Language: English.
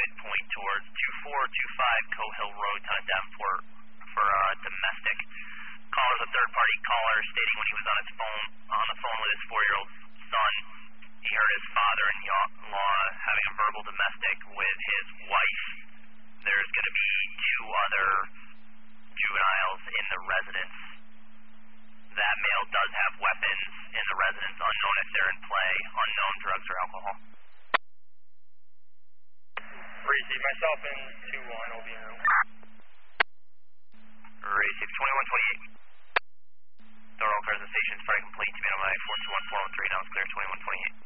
and point towards 2425 Coe Hill Road, Town for domestic. Caller's a third-party caller stating when he was on the phone with his 4-year-old son, he heard his father-in-law having a verbal domestic with his wife. There's going to be 2 other juveniles in the residence. That male does have weapons in the residence, unknown if they're in play, unknown drugs or alcohol. Receive myself in 2-1, will be in room. Receive 2128. Thorough cars and stations, probably complete. To be on my 421-403, now it's clear 2128.